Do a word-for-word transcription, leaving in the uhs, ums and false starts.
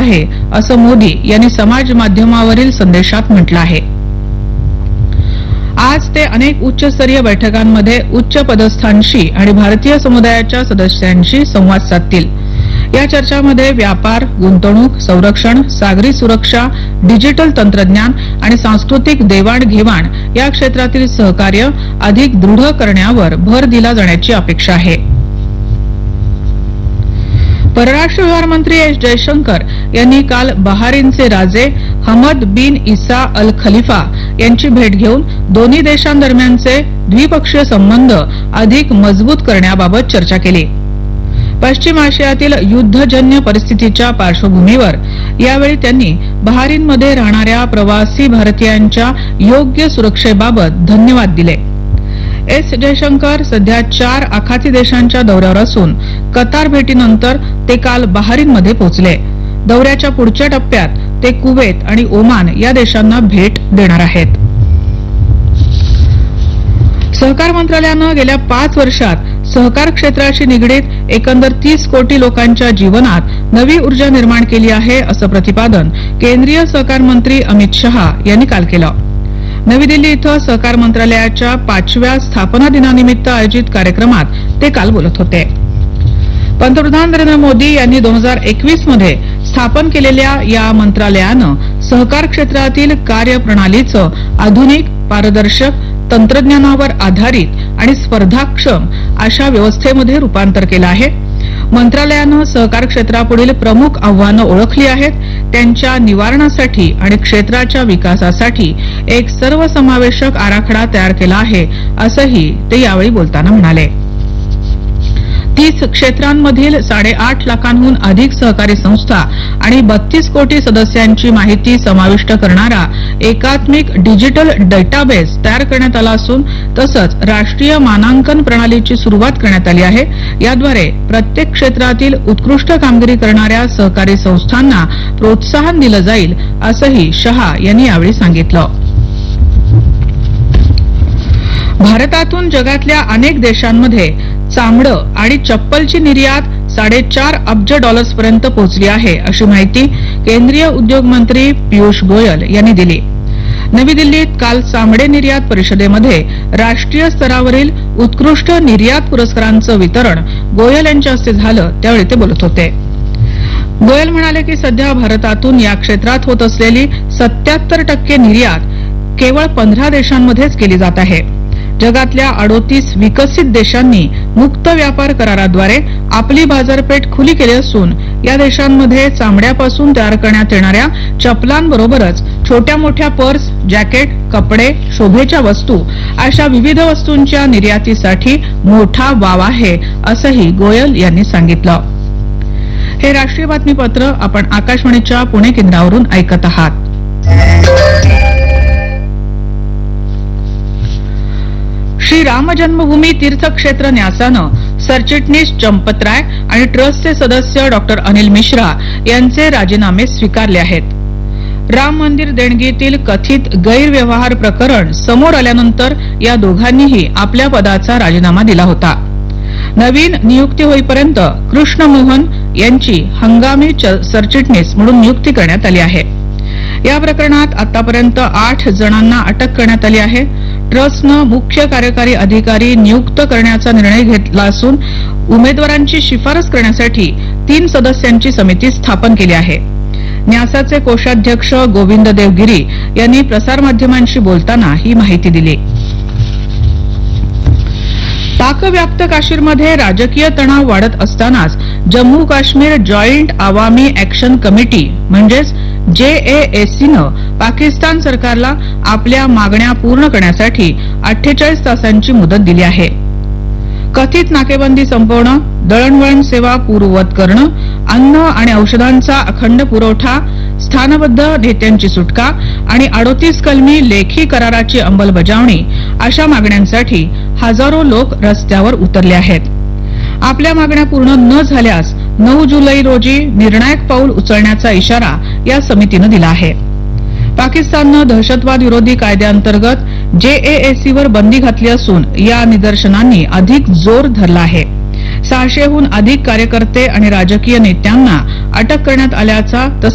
आहे असं मोदी यांनी समाज माध्यमावरील संदेशात म्हटलं आहे. आज ते अनेक उच्चस्तरीय बैठकांमध्ये उच्च पदस्थांशी आणि भारतीय समुदायाच्या सदस्यांशी संवाद साधतील. या चर्चांमध्ये व्यापार, गुंतवणूक, संरक्षण, सागरी सुरक्षा, डिजिटल तंत्रज्ञान आणि सांस्कृतिक देवाणघेवाण या क्षेत्रातील सहकार्य अधिक दृढ करण्यावर भर दिला जाण्याची अपेक्षा आहे. परराष्ट्र व्यवहार मंत्री एस जयशंकर यांनी काल बहारीनचे राजे हमद बिन इसा अल खलिफा यांची भेट घेऊन दोन्ही देशांदरम्यानचे द्विपक्षीय संबंध अधिक मजबूत करण्याबाबत चर्चा केली. पश्चिम आशियातील युद्धजन्य परिस्थितीच्या पार्श्वभूमीवर यावेळी त्यांनी बहारीनमध्ये राहणाऱ्या प्रवासी भारतीयांच्या योग्य सुरक्षेबाबत धन्यवाद दिले. एस जयशंकर सध्या चार आखाती देशांच्या दौऱ्यावर असून कतार भेटीनंतर ते काल बहारीनमध्ये पोहोचले. दौऱ्याच्या पुढच्या टप्प्यात ते कुवेत आणि ओमान या देशांना भेट देणार आहेत. सहकार मंत्रालयानं गेल्या पाच वर्षात सहकार क्षेत्राशी निगडीत एकंदर तीस कोटी लोकांच्या जीवनात नवी ऊर्जा निर्माण केली आहे असं प्रतिपादन केंद्रीय सहकार मंत्री अमित शहा यांनी काल केलं. नवी दिल्ली इथं सहकार मंत्रालयाच्या पाचव्या स्थापना दिनानिमित्त आयोजित कार्यक्रमात ते काल बोलत होते. पंतप्रधान नरेंद्र मोदी यांनी दोन हजार एकवीस मध्ये स्थापन केलेल्या या मंत्रालयानं सहकार क्षेत्रातील कार्यप्रणालीचं आधुनिक, पारदर्शक, तंत्रज्ञानावर आधारित आणि स्पर्धाक्षम अशा व्यवस्थेमध्ये रूपांतर केलं आहे. मंत्रालयानं सहकार क्षेत्रापुढील प्रमुख आव्हानं ओळखली आहेत, त्यांच्या निवारणासाठी आणि क्षेत्राच्या विकासासाठी एक सर्वसमावेशक आराखडा तयार केला आहे असंही ते यावेळी बोलताना म्हणाले. तीस क्षेत्रांमधील साडेआठ लाखांहून अधिक सहकारी संस्था आणि बत्तीस कोटी सदस्यांची माहिती समाविष्ट करणारा एकात्मिक डिजिटल डेटाबेस तयार करण्यात आला असून तसंच राष्ट्रीय मानांकन प्रणालीची सुरुवात करण्यात आली आहे. याद्वारे प्रत्येक क्षेत्रातील उत्कृष्ट कामगिरी करणाऱ्या सहकारी संस्थांना प्रोत्साहन दिलं जाईल असंही शहा यांनी यावेळी सांगितलं. भारतातून जगातल्या अनेक देशांमध्ये चामडं आणि चप्पलची निर्यात साडेचार अब्ज डॉलर्सपर्यंत पोहोचली आहे अशी माहिती केंद्रीय उद्योग मंत्री पियुष गोयल यांनी दिली. नवी दिल्लीत काल चामडे निर्यात परिषदेमध्ये राष्ट्रीय स्तरावरील उत्कृष्ट निर्यात पुरस्कारांचं वितरण गोयल यांच्या हस्ते झालं त्यावेळी ते बोलत होते. गोयल म्हणाले की सध्या भारतातून या क्षेत्रात होत असलेली सत्याहत्तर टक्के निर्यात केवळ पंधरा देशांमध्येच केली जात आहे. जगातल्या अडोतीस विकसित देशांनी मुक्त व्यापार कराराद्वारे आपली बाजारपेठ खुली केली असून या देशांमध्ये चामड्यापासून तयार करण्यात येणाऱ्या चपलांबरोबरच छोट्या मोठ्या पर्स, जॅकेट, कपडे, शोभेच्या वस्तू अशा विविध वस्तूंच्या निर्यातीसाठी मोठा वाव आहे असंही गोयल यांनी सांगितलं. हे राष्ट्रीय बातमीपत्र आपण आकाशवाणीच्या पुणे केंद्रावरून ऐकत आहात. श्री राम जन्मभूमी तीर्थक्षेत्र न्यासानं सरचिटणीस चंपतराय आणि ट्रस्टचे सदस्य डॉक्टर अनिल मिश्रा यांचे राजीनामे स्वीकारले आहेत. राम मंदिर देणगीतील कथित गैरव्यवहार प्रकरण समोर आल्यानंतर या दोघांनीही आपल्या पदाचा राजीनामा दिला होता. नवीन नियुक्ती होईपर्यंत कृष्ण मोहन यांची हंगामी सरचिटणीस म्हणून नियुक्ती करण्यात आली आहे. या प्रकरणात आतापर्यंत आठ जणांना अटक करण्यात आली आहे. ट्रस्टनं मुख्य कार्यकारी अधिकारी नियुक्त करण्याचा निर्णय घेतला असून उमेदवारांची शिफारस करण्यासाठी तीन सदस्यांची समिती स्थापन केली आहे. न्यासाचे कोषाध्यक्ष गोविंद देवगिरी यांनी प्रसारमाध्यमांशी बोलताना ही माहिती दिली. पाकव्याप्त काश्मीरमध्ये राजकीय तणाव वाढत असतानाच Jammu Kashmir joint Awami action committee म्हणजेच जेएएसीनं पाकिस्तान सरकारला आपल्या मागण्या पूर्ण करण्यासाठी अठ्ठेचाळीस तासांची मुदत दिली आहे. कथित नाकेबंदी संपवणं, दळणवळण सेवा पूर्ववत करणं, अन्न आणि औषधांचा अखंड पुरवठा, स्थानबद्ध नेत्यांची सुटका आणि अडोतीस कलमी लेखी कराराची अंमलबजावणी अशा मागण्यांसाठी हजारो लोक रस्त्यावर उतरले आहेत. आपल्या मागण्या पूर्ण न झाल्यास नऊ जुलै रोजी निर्णायक पाऊल उचलण्याचा इशारा या समितीनं दिला आहे. पाकिस्ताननं दहशतवाद विरोधी कायद्याअंतर्गत जेएएसीवर बंदी घातली असून या निदर्शनांनी अधिक जोर धरला आहे. सहाशेहून अधिक कार्यकर्ते आणि राजकीय नेत्यांना अटक करण्यात आल्याचा तसंच